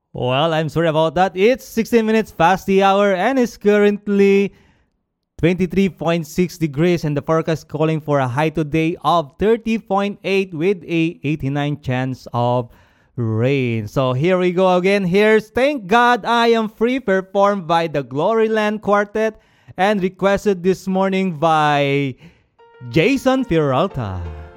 Well, I'm sorry about that. It's 16 minutes past the hour and it's currently 23.6 degrees and the forecast calling for a high today of 30.8 with a 89 chance of rain. So here we go again. Here's Thank God I Am Free, performed by the Gloryland Quartet and requested this morning by Jason Peralta.